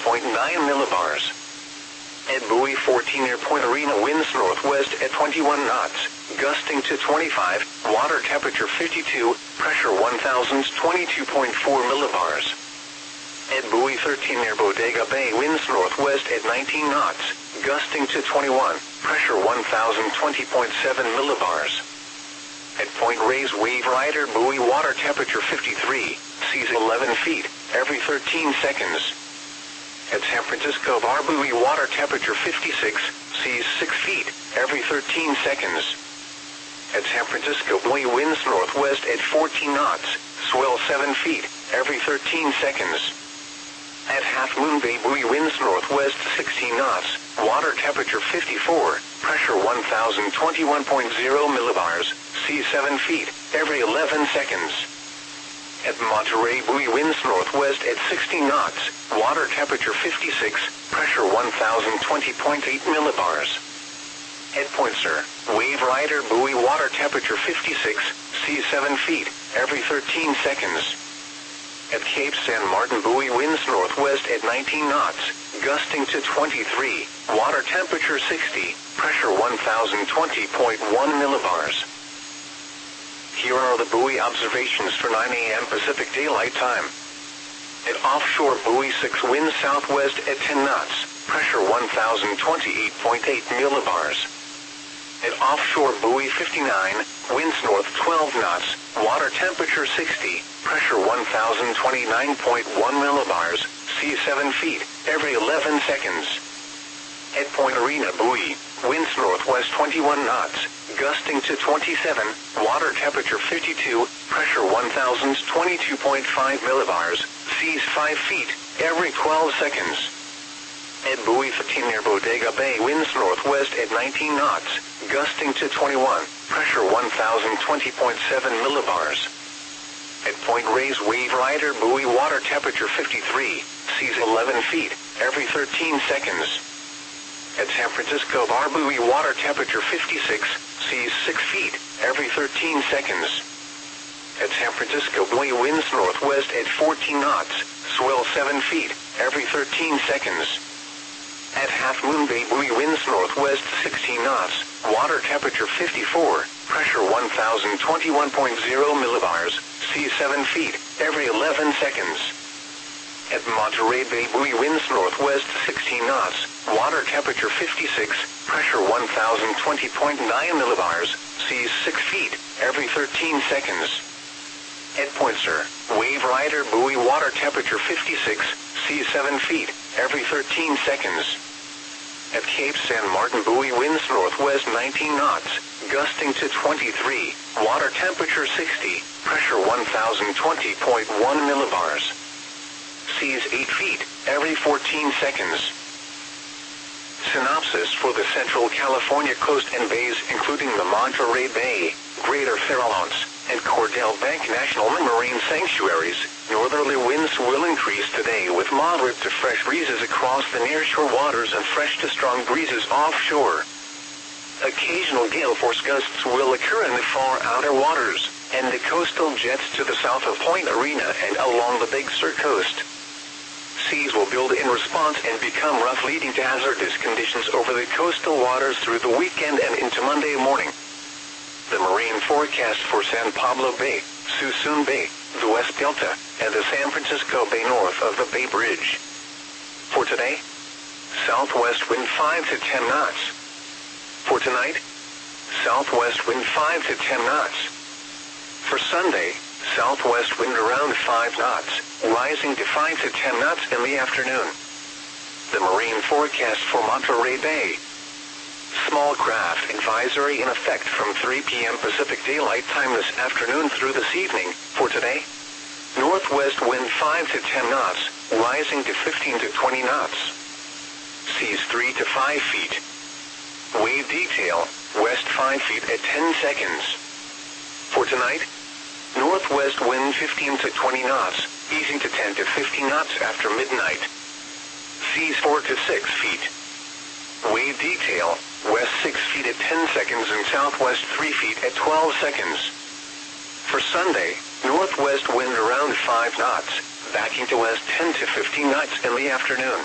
millibars. At buoy 14 near Point Arena, winds northwest at 21 knots, gusting to 25, water temperature 52, pressure 1022.4 millibars. At buoy 13 near Bodega Bay, winds northwest at 19 knots, gusting to 21, pressure 1020.7 millibars. At Point Reyes Wave Rider buoy, water temperature 53, seas 11 feet, every 13 seconds. At San Francisco Bar buoy, water temperature 56, seas 6 feet, every 13 seconds. At San Francisco buoy, winds northwest at 14 knots, swell 7 feet, every 13 seconds. At Half Moon Bay buoy, winds northwest 16 knots, water temperature 54, pressure 1021.0 millibars, seas 7 feet, every 11 seconds. At Monterey buoy, winds northwest at 16 knots, water temperature 56, pressure 1020.8 millibars. At Point Sur Wave Rider buoy, water temperature 56, seas 7 feet, every 13 seconds. At Cape San Martin buoy, winds northwest at 19 knots, gusting to 23, water temperature 60, pressure 1020.1 millibars. Here are the buoy observations for 9 a.m. Pacific Daylight Time. At offshore buoy 6, winds southwest at 10 knots, pressure 1028.8 millibars. At offshore buoy 59, winds north 12 knots, water temperature 60, pressure 1029.1 millibars, seas 7 feet, every 11 seconds. At Point Arena buoy, winds northwest 21 knots, gusting to 27, water temperature 52, pressure 1022.5 millibars, seas 5 feet, every 12 seconds. At buoy 15 near Bodega Bay, winds northwest at 19 knots, gusting to 21, pressure 1020.7 millibars. At Point Reyes Wave Rider buoy, water temperature 53, seas 11 feet, every 13 seconds. At San Francisco Bar buoy, water temperature 56, seas 6 feet, every 13 seconds. At San Francisco buoy, winds northwest at 14 knots, swell 7 feet, every 13 seconds. At Half Moon Bay buoy, winds northwest 16 knots, water temperature 54, pressure 1021.0 millibars, seas 7 feet, every 11 seconds. At Monterey Bay buoy, winds northwest 16 knots, water temperature 56, pressure 1020.9 millibars, seas 6 feet, every 13 seconds. At Point Sur Wave Rider buoy, water temperature 56, seas 7 feet, every 13 seconds. At Cape San Martin buoy, winds northwest 19 knots, gusting to 23, water temperature 60, pressure 1020.1 millibars. Seas 8 feet, every 14 seconds. Synopsis for the Central California coast and bays, including the Monterey Bay, Greater Farallones, and Cordell Bank National Marine Sanctuaries. Northerly winds will increase today with moderate to fresh breezes across the nearshore waters and fresh to strong breezes offshore. Occasional gale force gusts will occur in the far outer waters, and the coastal jets to the south of Point Arena and along the Big Sur coast. Seas will build in response and become rough, leading to hazardous conditions over the coastal waters through the weekend and into Monday morning. The marine forecast for San Pablo Bay, Suisun Bay, the West Delta, and the San Francisco Bay north of the Bay Bridge. For today, southwest wind 5 to 10 knots. For tonight, southwest wind 5 to 10 knots. For Sunday, southwest wind around 5 knots, rising to 5 to 10 knots in the afternoon. The marine forecast for Monterey Bay. Small craft advisory in effect from 3 p.m. Pacific Daylight Time this afternoon through this evening. For today, northwest wind 5 to 10 knots, rising to 15 to 20 knots. Seas 3 to 5 feet. Wave detail, west 5 feet at 10 seconds. For tonight, northwest wind 15 to 20 knots, easing to 10 to 15 knots after midnight. Seas 4 to 6 feet. Wave detail, west 6 feet at 10 seconds and southwest 3 feet at 12 seconds. For Sunday, northwest wind around 5 knots, backing to west 10 to 15 knots in the afternoon.